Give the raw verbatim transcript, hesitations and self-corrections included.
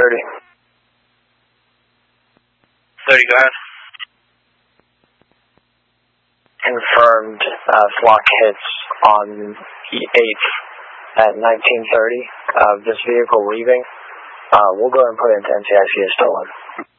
thirty. thirty, go ahead. Confirmed uh, flock hits on the eighth at nineteen thirty. Uh, this vehicle leaving. Uh, we'll go ahead and put it into N C I C as stolen.